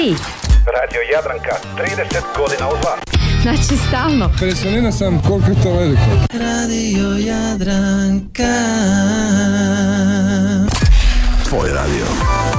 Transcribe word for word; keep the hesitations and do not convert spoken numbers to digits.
Koji? Radio Jadranka, trideset godina uz vas. Znači stalno. Impresioniran sam koliko je to veliko. Radio Jadranka. Tvoj radio.